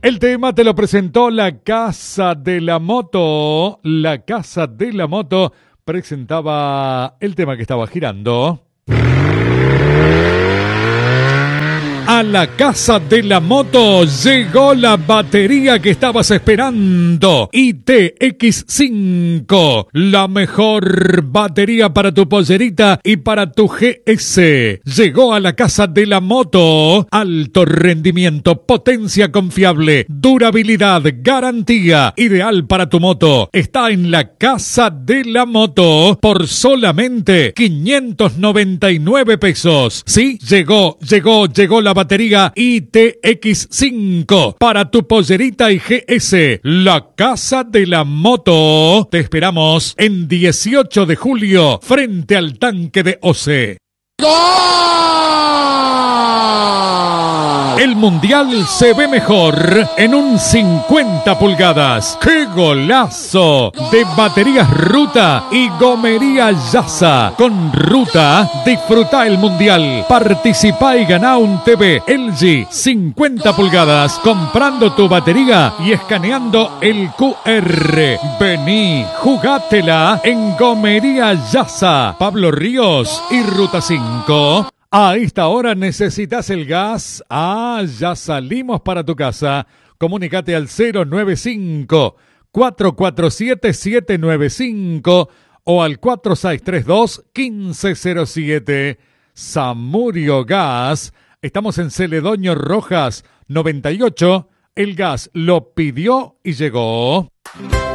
El tema te lo presentó La Casa de la Moto. La Casa de la Moto presentaba el tema que estaba girando. A la Casa de la Moto llegó la batería que estabas esperando. ITX5, la mejor batería para tu pollerita y para tu GS. Llegó a la Casa de la Moto. Alto rendimiento, potencia confiable, durabilidad, garantía, ideal para tu moto. Está en la Casa de la Moto por solamente 599 pesos. Sí, llegó la batería ITX5 para tu pollerita y GS. La Casa de la Moto. Te esperamos en 18 de julio frente al tanque de OCE. El Mundial se ve mejor en un 50 pulgadas. ¡Qué golazo! De baterías Ruta y gomería Yasa. Con Ruta, disfruta el Mundial. Participa y gana un TV LG 50 pulgadas comprando tu batería y escaneando el QR. Vení, jugátela en gomería Yasa. Pablo Ríos y Ruta 5. A esta hora necesitas el gas. Ya salimos para tu casa. Comunícate al 095-447-795 o al 4632-1507. Samurio Gas. Estamos en Celedonio Rojas 98. El gas lo pidió y llegó.